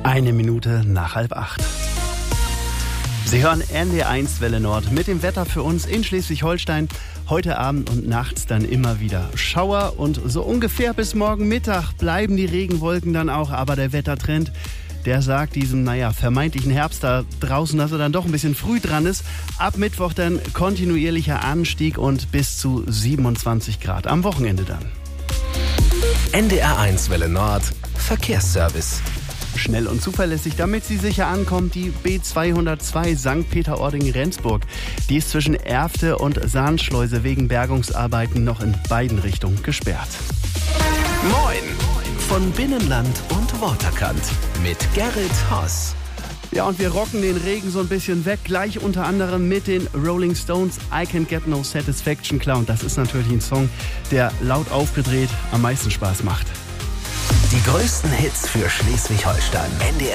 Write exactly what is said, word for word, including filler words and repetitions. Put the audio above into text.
Eine Minute nach halb acht. Sie hören N D R eins Welle Nord mit dem Wetter für uns in Schleswig-Holstein. Heute Abend und nachts dann immer wieder Schauer und so ungefähr bis morgen Mittag bleiben die Regenwolken dann auch. Aber der Wettertrend, der sagt diesem, naja, vermeintlichen Herbst da draußen, dass er dann doch ein bisschen früh dran ist. Ab Mittwoch dann kontinuierlicher Anstieg und bis zu siebenundzwanzig Grad. Am Wochenende dann. N D R eins Welle Nord Verkehrsservice. Schnell und zuverlässig, damit sie sicher ankommt, die B zweihundertzwei Sankt Peter-Ording-Rendsburg. Die ist zwischen Erfte und Sahnschleuse wegen Bergungsarbeiten noch in beiden Richtungen gesperrt. Moin von Binnenland und Waterkant mit Gerrit Haas. Ja, und wir rocken den Regen so ein bisschen weg, gleich unter anderem mit den Rolling Stones I Can't Get No Satisfaction Clown. Das ist natürlich ein Song, der laut aufgedreht am meisten Spaß macht. Die größten Hits für Schleswig-Holstein. N D R